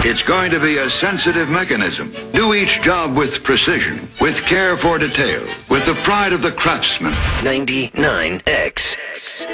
It's going to be a sensitive mechanism. Do each job with precision, with care for detail, with the pride of the craftsman. 99X.